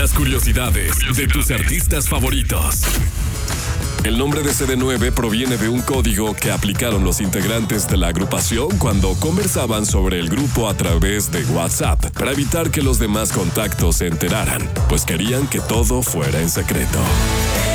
Las curiosidades de tus artistas favoritos. El nombre de CD9 proviene de un código que aplicaron los integrantes de la agrupación cuando conversaban sobre el grupo a través de WhatsApp para evitar que los demás contactos se enteraran, pues querían que todo fuera en secreto.